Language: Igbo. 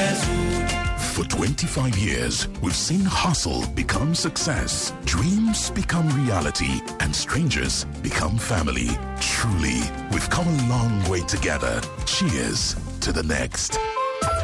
For 25 years, we've seen hustle become success, dreams become reality, and strangers become family. Truly, we've come a long way together. Cheers to the next.